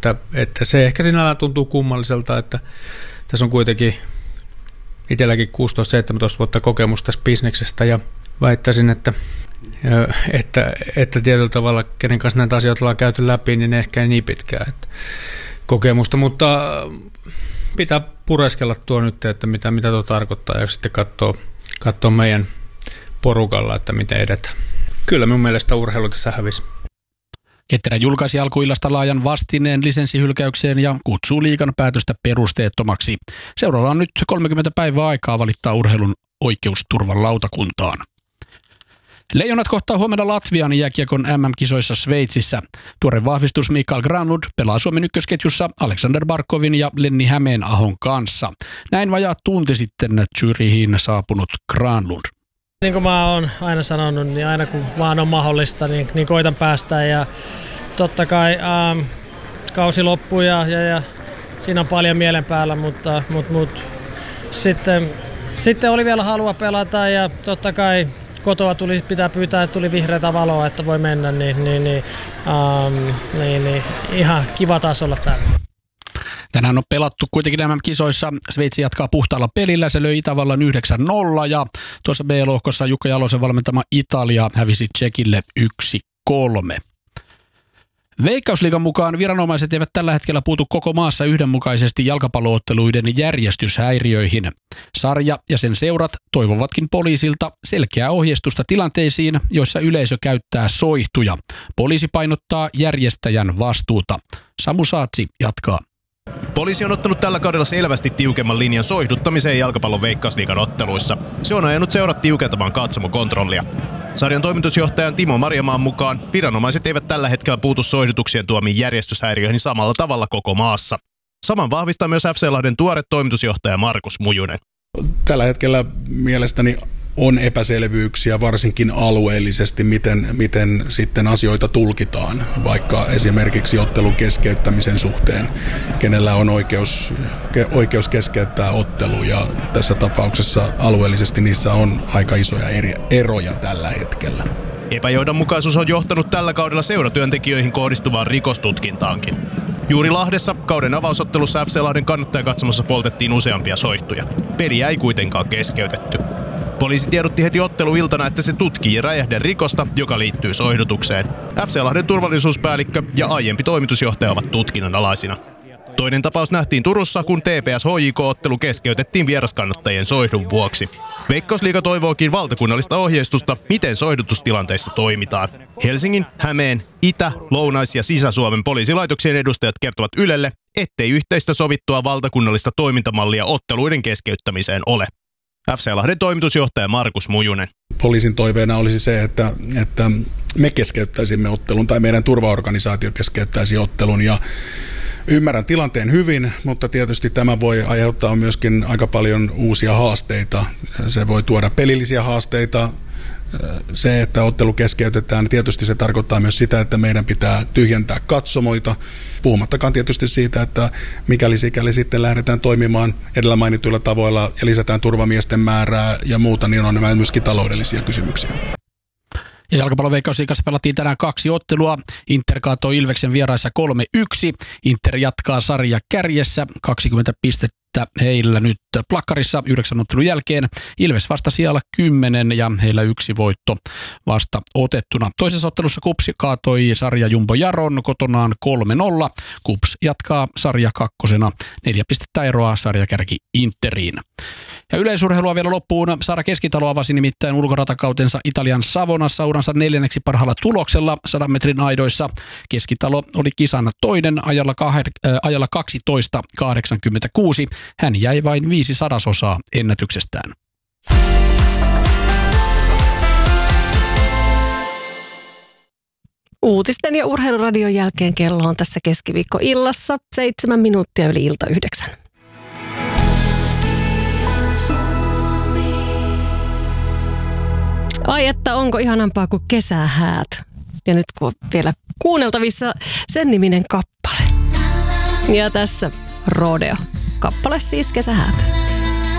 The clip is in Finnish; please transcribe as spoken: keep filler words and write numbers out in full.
että, että se ehkä sinällään tuntuu kummalliselta, että tässä on kuitenkin itselläkin kuusitoista seitsemäntoista vuotta kokemusta tässä bisneksestä ja väittäisin, että, että, että tietyllä tavalla, kenen kanssa näitä asioita ollaan käyty läpi, niin ehkä ei niin pitkään että kokemusta, mutta pitää pureskella tuo nyt, että mitä, mitä tuo tarkoittaa ja sitten katsoa, katsoa meidän porukalla, että miten edetään. Kyllä minun mielestä urheilu tässä hävisi. Ketterä julkaisi alkuillasta laajan vastineen lisenssihylkäykseen ja kutsuu liigan päätöstä perusteettomaksi. Seuraava on nyt kolmekymmentä päivää aikaa valittaa urheilun oikeusturvan lautakuntaan. Leijonat kohtaa huomenna Latvian jääkiekon M M-kisoissa Sveitsissä. Tuore vahvistus Mikael Granlund pelaa Suomen ykkösketjussa Alexander Barkovin ja Lenni Hämeenahon kanssa. Näin vajaa tunti sitten Zürichiin saapunut Granlund. Niin kuin mä oon aina sanonut, niin aina kun vaan on mahdollista, niin, niin koitan päästä. Ja totta kai ähm, kausi loppuu ja, ja, ja siinä on paljon mielen päällä, mutta, mutta, mutta sitten, sitten oli vielä halua pelata ja totta kai kotoa tuli, pitää pyytää, että tuli vihreätä valoa, että voi mennä, niin, niin, niin, ähm, niin, niin ihan kiva taas olla täällä. Tänään on pelattu kuitenkin M M-kisoissa. Sveitsi jatkaa puhtaalla pelillä. Se löi Itävallan yhdeksän nolla ja tuossa B-lohkossa Jukka Jalosen valmentama Italia hävisi Tšekille yksi kolme. Veikkausliigan mukaan viranomaiset eivät tällä hetkellä puutu koko maassa yhdenmukaisesti jalkapallootteluiden järjestyshäiriöihin. Sarja ja sen seurat toivovatkin poliisilta selkeää ohjeistusta tilanteisiin, joissa yleisö käyttää soihtuja. Poliisi painottaa järjestäjän vastuuta. Samu Saatsi jatkaa. Poliisi on ottanut tällä kaudella selvästi tiukemman linjan soihduttamiseen jalkapallon Veikkausliigan otteluissa. Se on ajanut seurat tiukentamaan katsomokontrollia. Sarjan toimitusjohtajan Timo Marjamaan mukaan viranomaiset eivät tällä hetkellä puutu soihdutuksien tuomiin järjestyshäiriöihin samalla tavalla koko maassa. Saman vahvistaa myös F C Lahden tuore toimitusjohtaja Markus Mujunen. Tällä hetkellä mielestäni on epäselvyyksiä varsinkin alueellisesti, miten, miten sitten asioita tulkitaan, vaikka esimerkiksi ottelun keskeyttämisen suhteen, kenellä on oikeus, oikeus keskeyttää ottelu, ja tässä tapauksessa alueellisesti niissä on aika isoja eri, eroja tällä hetkellä. Epäjohdonmukaisuus on johtanut tällä kaudella seuratyöntekijöihin kohdistuvaan rikostutkintaankin. Juuri Lahdessa kauden avausottelussa F C Lahden kannattajakatsomassa poltettiin useampia soihtuja. Peliä ei kuitenkaan keskeytetty. Poliisi tiedotti heti otteluiltana, että se tutkii räjähderikosta, joka liittyy soihdutukseen. F C Lahden turvallisuuspäällikkö ja aiempi toimitusjohtaja ovat tutkinnan alaisina. Toinen tapaus nähtiin Turussa, kun T P S H J K-ottelu keskeytettiin vieraskannattajien soihdun vuoksi. Veikkausliiga toivookin valtakunnallista ohjeistusta, miten soihdutustilanteissa toimitaan. Helsingin, Hämeen, Itä-, Lounais- ja Sisä-Suomen poliisilaitoksien edustajat kertovat Ylelle, ettei yhteistä sovittua valtakunnallista toimintamallia otteluiden keskeyttämiseen ole. F C Lahden toimitusjohtaja Markus Mujunen. Poliisin toiveena olisi se, että, että me keskeyttäisimme ottelun tai meidän turvaorganisaatio keskeyttäisi ottelun, ja ymmärrän tilanteen hyvin, mutta tietysti tämä voi aiheuttaa myöskin aika paljon uusia haasteita. Se voi tuoda pelillisiä haasteita. Se, että ottelu keskeytetään, tietysti se tarkoittaa myös sitä, että meidän pitää tyhjentää katsomoita, puhumattakaan tietysti siitä, että mikäli sikäli sitten lähdetään toimimaan edellä mainituilla tavoilla ja lisätään turvamiesten määrää ja muuta, niin on nämä myöskin taloudellisia kysymyksiä. Ja jalkapallon Veikkausliigassa pelattiin tänään kaksi ottelua. Inter kaatoi Ilveksen vieraissa kolme yksi. Inter jatkaa sarja kärjessä, kaksikymmentä pistettä heillä nyt plakkarissa yhdeksän ottelun jälkeen. Ilves vasta siellä kymmenen ja heillä yksi voitto vasta otettuna. Toisessa ottelussa KuPS kaatoi sarja Jumbo Jaron kotonaan kolme nolla. KuPS jatkaa sarja kakkosena, neljä pistettä eroa sarjakärki Interiin. Ja yleisurheilua vielä loppuun. Saara Keskitalo avasi nimittäin ulkoratakautensa Italian Savonassa uransa neljänneksi parhaalla tuloksella sadan metrin aidoissa. Keskitalo oli kisan toinen ajalla, kah- äh, ajalla kaksitoista kahdeksankymmentäkuusi. Hän jäi vain viisi sadasosaa ennätyksestään. Uutisten ja urheiluradion jälkeen kello on tässä keskiviikkoillassa seitsemän minuuttia yli ilta yhdeksän. Ai että onko ihanampaa kuin kesähäät. Ja nyt kun on vielä kuunneltavissa sen niminen kappale. Ja tässä Rodeo. Kappale siis Kesähäät.